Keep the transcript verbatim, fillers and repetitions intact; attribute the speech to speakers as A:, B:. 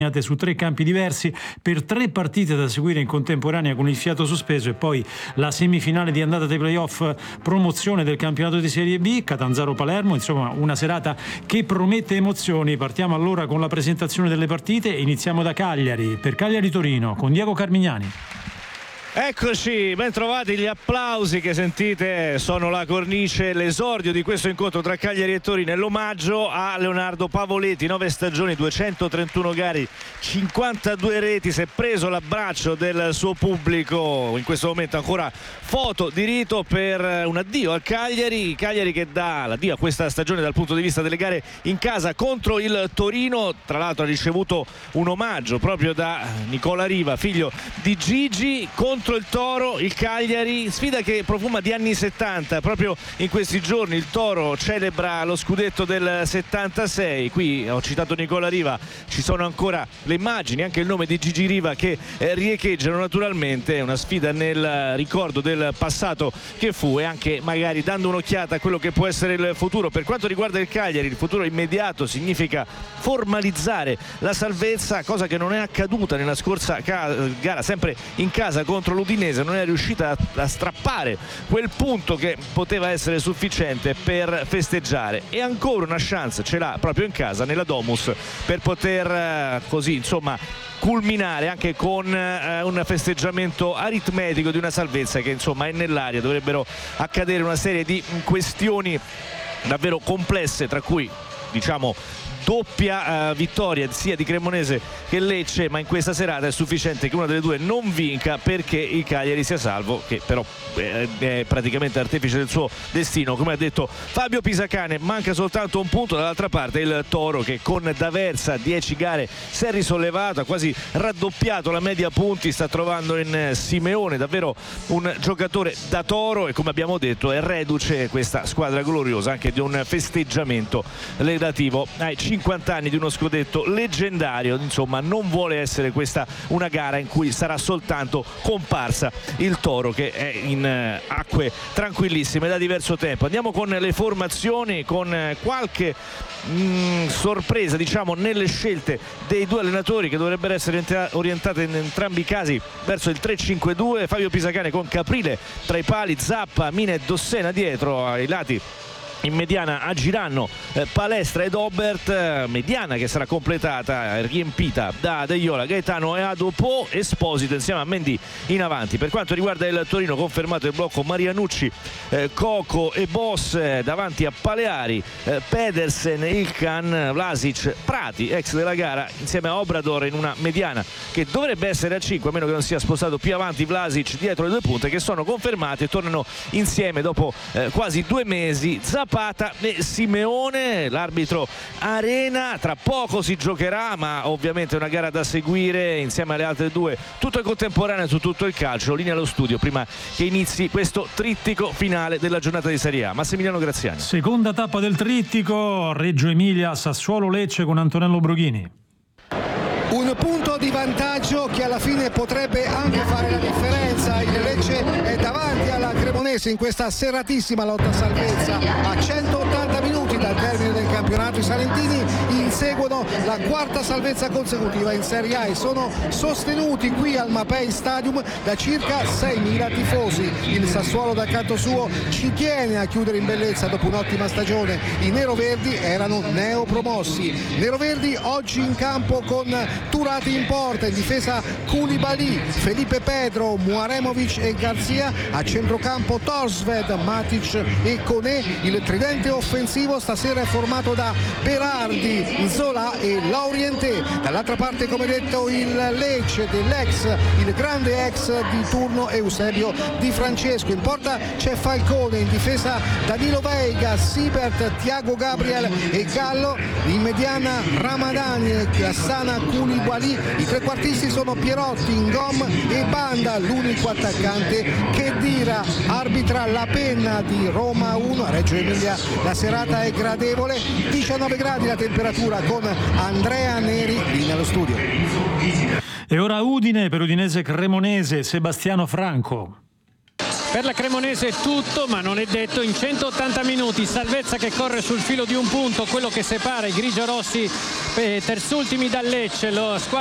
A: su tre campi diversi per tre partite da seguire in contemporanea con il fiato sospeso, e poi la semifinale di andata dei playoff promozione del campionato di Serie B, Catanzaro-Palermo. Insomma, una serata che promette emozioni. Partiamo allora con la presentazione delle partite. Iniziamo da Cagliari, per Cagliari-Torino con Diego Carmignani.
B: Eccoci, ben trovati. Gli applausi che sentite sono la cornice, l'esordio di questo incontro tra Cagliari e Torino, e l'omaggio a Leonardo Pavoletti. Nove stagioni, duecentotrentuno gare, cinquantadue reti, si è preso l'abbraccio del suo pubblico. In questo momento ancora foto di rito per un addio al Cagliari. Cagliari che dà l'addio a questa stagione dal punto di vista delle gare in casa contro il Torino. Tra l'altro ha ricevuto un omaggio proprio da Nicola Riva, figlio di Gigi. Contro il Toro, il Cagliari, sfida che profuma di anni settanta. Proprio in questi giorni il Toro celebra lo scudetto del settantasei. Qui ho citato Nicola Riva, ci sono ancora le immagini, anche il nome di Gigi Riva che eh, riecheggiano. Naturalmente è una sfida nel ricordo del passato che fu, e anche magari dando un'occhiata a quello che può essere il futuro. Per quanto riguarda il Cagliari, il futuro immediato significa formalizzare la salvezza, cosa che non è accaduta nella scorsa ca- gara, sempre in casa contro l'Udinese. Non è riuscita a, a strappare quel punto che poteva essere sufficiente per festeggiare, e ancora una chance ce l'ha proprio in casa nella Domus per poter eh, così insomma culminare anche con eh, un festeggiamento aritmetico di una salvezza che insomma è nell'aria. Dovrebbero accadere una serie di questioni davvero complesse, tra cui diciamo doppia uh, vittoria sia di Cremonese che Lecce, ma in questa serata è sufficiente che una delle due non vinca perché il Cagliari sia salvo, che però eh, è praticamente artefice del suo destino. Come ha detto Fabio Pisacane, manca soltanto un punto. Dall'altra parte il Toro, che con D'Aversa dieci gare si è risollevato, ha quasi raddoppiato la media punti, sta trovando in Simeone davvero un giocatore da Toro, e come abbiamo detto è reduce questa squadra gloriosa anche di un festeggiamento relativo ai cinquanta anni di uno scudetto leggendario. Insomma, non vuole essere questa una gara in cui sarà soltanto comparsa il Toro, che è in eh, acque tranquillissime da diverso tempo. Andiamo con le formazioni, con eh, qualche mh, sorpresa diciamo nelle scelte dei due allenatori, che dovrebbero essere entra- orientate in entrambi i casi verso il tre cinque due. Fabio Pisacane con Caprile tra i pali, Zappa, Mina e Dossena dietro. Ai lati in mediana agiranno eh, Palestra ed Obert, eh, mediana che sarà completata, eh, riempita da Deiola, Gaetano e Adopo, Esposito insieme a Mendy in avanti. Per quanto riguarda il Torino, confermato il blocco Marianucci, eh, Coco e Boss eh, davanti a Paleari, eh, Pedersen, Ilkan, Vlasic, Prati, ex della gara, insieme a Obrador in una mediana che dovrebbe essere a cinque, a meno che non sia spostato più avanti Vlasic dietro le due punte, che sono confermate e tornano insieme dopo eh, quasi due mesi. Zapata e Simeone, l'arbitro Arena. Tra poco si giocherà, ma ovviamente è una gara da seguire insieme alle altre due, tutto in contemporanea su tutto il calcio. Linea allo studio prima che inizi questo trittico finale della giornata di Serie A. Massimiliano Graziani.
A: Seconda tappa del trittico, Reggio Emilia, Sassuolo Lecce con Antonello Broghini.
C: Un punto di vantaggio che alla fine potrebbe anche fare la differenza. Il Lecce è davanti alla Cremonese in questa serratissima lotta a salvezza. A centottanta minuti dal termine del campionato i salentini inseguono la quarta salvezza consecutiva in Serie A e sono sostenuti qui al Mapei Stadium da circa seimila tifosi. Il Sassuolo dal canto suo ci tiene a chiudere in bellezza dopo un'ottima stagione. I neroverdi erano neopromossi. Neroverdi oggi in campo con Turati in porta, in difesa Koulibaly, Felipe Pedro, Muaremovic e Garzia, a centrocampo Torsved, Matic e Koné. Il tridente offensivo stasera è formato da Berardi, Zola e Laurienté. Dall'altra parte, come detto, il Lecce dell'ex, il grande ex di turno Eusebio Di Francesco. In porta c'è Falcone, in difesa Danilo Veiga, Sibert, Thiago Gabriel e Gallo. In mediana Ramadani, Cassana, Koulibaly. I trequartisti sono Pierotti, Ngom e Banda. L'unico attaccante Khedira arbitra la penna di Roma uno a Reggio Emilia. La serata è gradevole, diciannove gradi la temperatura, con Andrea Neri linea allo studio.
A: E ora Udine per Udinese Cremonese, Sebastiano Franco.
D: Per la Cremonese è tutto, ma non è detto. In centottanta minuti Salvezza che corre sul filo di un punto, quello che separa i grigiorossi eh, terzultimi dal Lecce, lo